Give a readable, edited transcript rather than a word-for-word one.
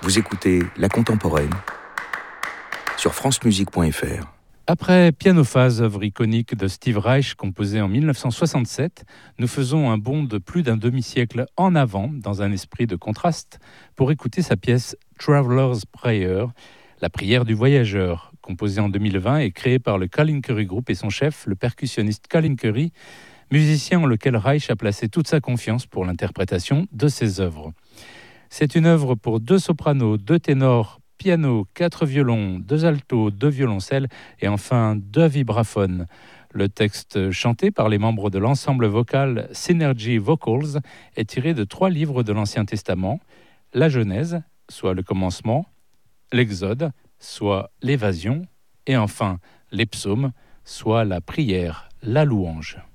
Vous écoutez La Contemporaine sur francemusique.fr. Après Pianophase, œuvre iconique de Steve Reich, composée en 1967, nous faisons un bond de plus d'un demi-siècle en avant, dans un esprit de contraste, pour écouter sa pièce Traveler's Prayer, la prière du voyageur, composée en 2020 et créée par le Colin Currie Group et son chef, le percussionniste Colin Currie, musicien en lequel Reich a placé toute sa confiance pour l'interprétation de ses œuvres. C'est une œuvre pour 2 sopranos, 2 ténors, piano, 4 violons, 2 altos, 2 violoncelles et enfin 2 vibraphones. Le texte chanté par les membres de l'ensemble vocal Synergy Vocals est tiré de 3 livres de l'Ancien Testament, la Genèse, soit le commencement, l'Exode, soit l'évasion, et enfin les psaumes, soit la prière, la louange.